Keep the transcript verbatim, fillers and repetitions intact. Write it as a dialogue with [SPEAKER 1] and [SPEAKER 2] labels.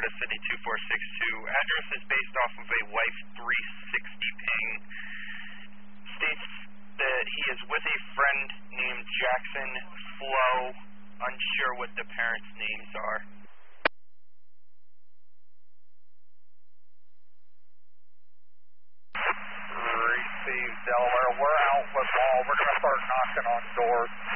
[SPEAKER 1] Nevada City two four six two. Address is based off of a wife three sixty ping. States that he is with a friend named Jackson Flo. Unsure what the parents' names are.
[SPEAKER 2] Received, Delaware. We're out with all. We're going to start knocking on doors.